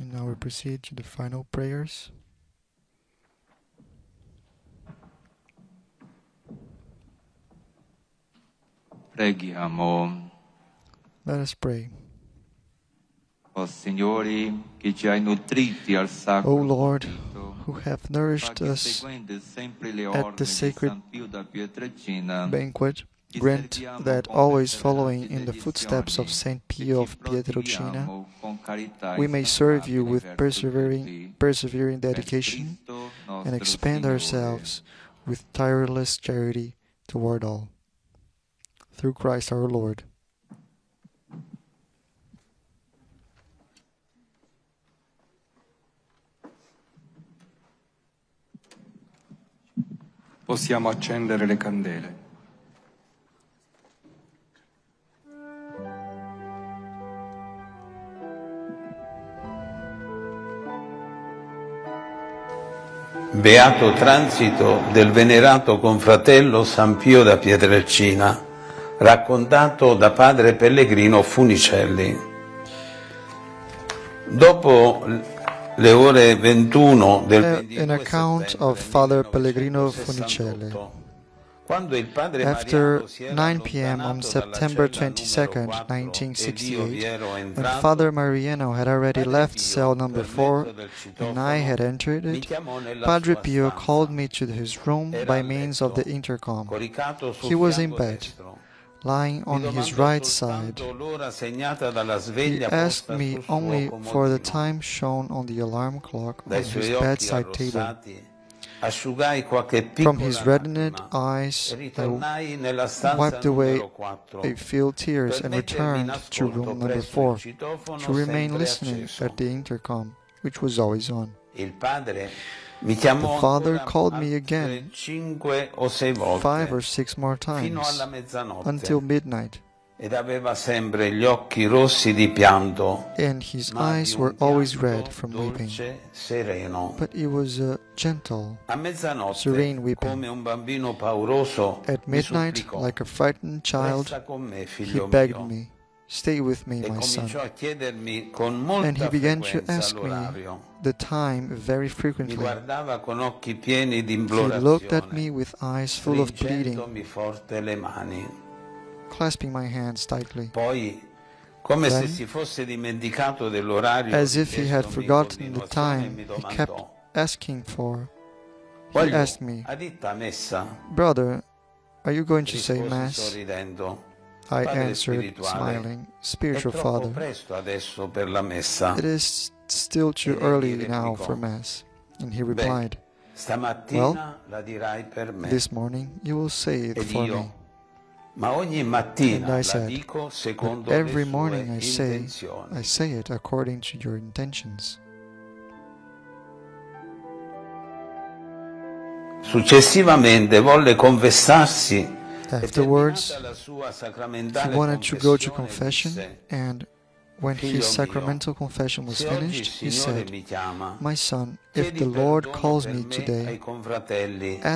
And now we proceed to the final prayers. Preghiamo. Let us pray. O Signore, che ci hai nutriti al sacro O Lord, rito, who have nourished fa che us seguendo sempre le at orme the di sacred San Pio da Pietrelcina, banquet, ti grant serviamo that con always perseveranti following in the footsteps of dedizioni, Saint Pio e of ci Pietrelcina, prodighiamo con carità we may serve you instancabile with verso tutti, persevering per dedication Cristo and nostro expand Signore. ourselves with tireless charity toward all. Through Christ our Lord. Possiamo accendere le candele. Beato transito del venerato confratello San Pio da Pietrelcina, raccontato da padre Pellegrino Funicelli. Dopo le ore 21 del 22 An account of Father Pellegrino Funicelli. After 9 p.m. on September 22, 1968, when Father Mariano had already left cell number 4 and I had entered it, Padre Pio called me to his room by means of the intercom. He was in bed, lying on his right side. He asked me only for the time shown on the alarm clock on his bedside table. From his reddened eyes, I wiped away a few tears and returned to room number 4 to remain listening at the intercom, which was always on. The Father called me again 5 or 6 more times until midnight, and his eyes were always red from weeping. But it was a gentle, serene weeping. At midnight, like a frightened child, he begged me, "Stay with me, my son." And he began to ask me the time very frequently. He looked at me with eyes full of pleading, clasping my hands tightly. Then, as if he had forgotten the time he kept asking for, he asked me, "Brother, are you going to say Mass?" I answered, smiling, "Spiritual Father, it is still too early now for Mass." And he replied, "Well, this morning you will say it for me." And I said, "But every morning I say it according to your intentions." Successivamente volle confessarsi. Afterwards, he wanted to go to confession, and when his sacramental confession was finished, he said, "My son, if the Lord calls me today,